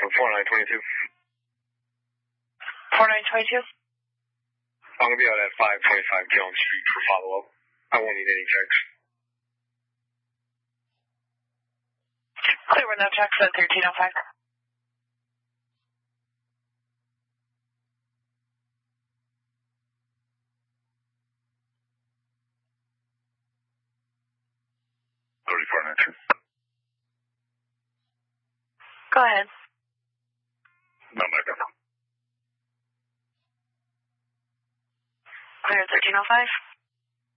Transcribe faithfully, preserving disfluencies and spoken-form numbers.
four nine two two. four nine two two. I'm going to be out at five twenty-five Jones Street for follow-up. I won't need any checks. Clear with no checks at thirteen oh five. thirty-four ninety-two. Go ahead. No, my God. Clear at thirteen oh five.